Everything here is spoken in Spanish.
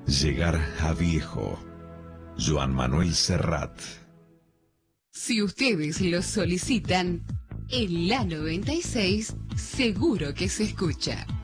Llegar a viejo. Joan Manuel Serrat. Si ustedes lo solicitan, en la 96 seguro que se escucha.